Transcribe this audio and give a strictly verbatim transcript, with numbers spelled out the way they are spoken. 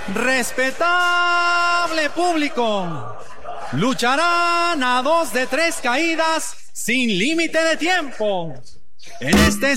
Respetable público, lucharán a dos de tres caídas sin límite de tiempo. En este